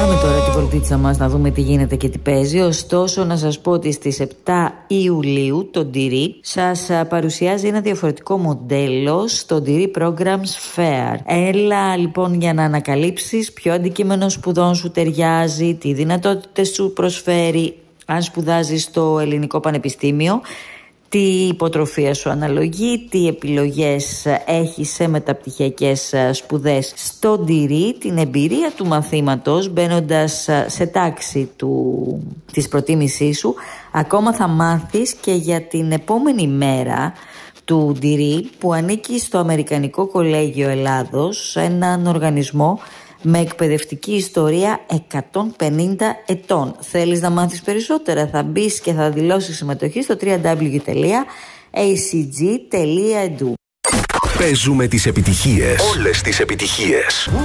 Πάμε τώρα τη βολτίτσα μας να δούμε τι γίνεται και τι παίζει. Ωστόσο, να σας πω ότι στις 7 Ιουλίου το Ντυρί σας παρουσιάζει ένα διαφορετικό μοντέλο στο Ντυρί Programs Fair. Έλα λοιπόν για να ανακαλύψεις ποιο αντικείμενο σπουδών σου ταιριάζει, τι δυνατότητες σου προσφέρει αν σπουδάζεις στο Ελληνικό Πανεπιστήμιο, τι υποτροφία σου αναλογεί, τι επιλογές έχεις σε μεταπτυχιακές σπουδές στο Ντυρί, την εμπειρία του μαθήματος μπαίνοντας σε τάξη της προτίμησής σου. Ακόμα θα μάθεις και για την επόμενη μέρα του Ντυρί που ανήκει στο Αμερικανικό Κολέγιο Ελλάδος, έναν οργανισμό με εκπαιδευτική ιστορία 150 ετών. Θέλεις να μάθεις περισσότερα? Θα μπεις και θα δηλώσεις συμμετοχή στο www.acg.edu. Παίζουμε τις επιτυχίες. Όλες τις επιτυχίες.